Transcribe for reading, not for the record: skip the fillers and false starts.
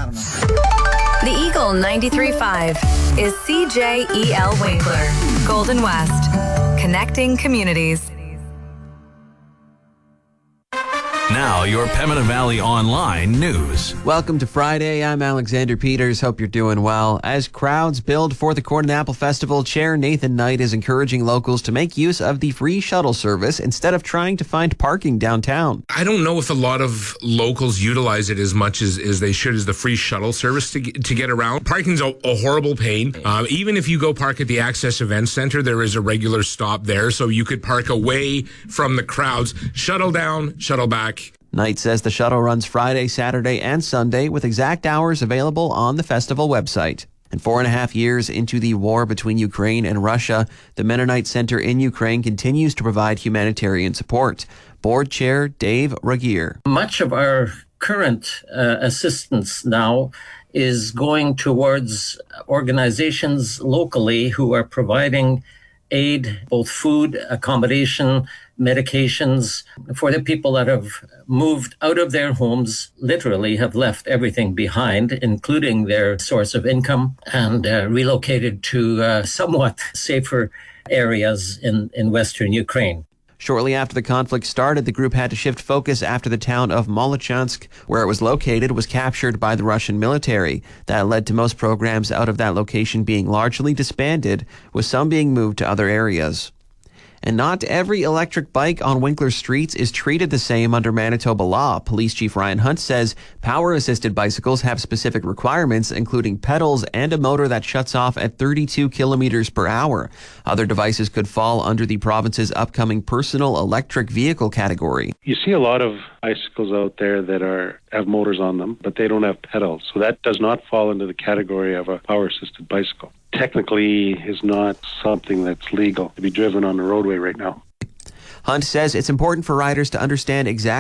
don't know. The Eagle 93.5 is CJEL Winkler, Golden West, connecting communities. Now, your Pembina Valley Online news. Welcome to Friday. I'm Alexander Peters. Hope you're doing well. As crowds build for the Corn and Apple Festival, Chair Nathan Knight is encouraging locals to make use of the free shuttle service instead of trying to find parking downtown. I don't know if a lot of locals utilize it as much as they should as the free shuttle service to get around. Parking's a horrible pain. Even if you go park at the Access Event Center, there is a regular stop there, so you could park away from the crowds. Shuttle down, shuttle back. Knight says the shuttle runs Friday, Saturday, and Sunday with exact hours available on the festival website. And 4.5 years into the war between Ukraine and Russia, the Mennonite Center in Ukraine continues to provide humanitarian support. Board Chair Dave Ragier. Much of our current assistance now is going towards organizations locally who are providing aid, both food, accommodation, medications for the people that have moved out of their homes, literally have left everything behind, including their source of income, and relocated to somewhat safer areas in Western Ukraine. Shortly after the conflict started, the group had to shift focus after the town of Molochansk, where it was located, was captured by the Russian military. That led to most programs out of that location being largely disbanded, with some being moved to other areas. And not every electric bike on Winkler streets is treated the same under Manitoba law. Police Chief Ryan Hunt says power-assisted bicycles have specific requirements, including pedals and a motor that shuts off at 32 kilometers per hour. Other devices could fall under the province's upcoming personal electric vehicle category. You see a lot of bicycles out there that have motors on them, but they don't have pedals. So that does not fall into the category of a power-assisted bicycle. Technically is not something that's legal to be driven on the roadway right now. Hunt says it's important for riders to understand exactly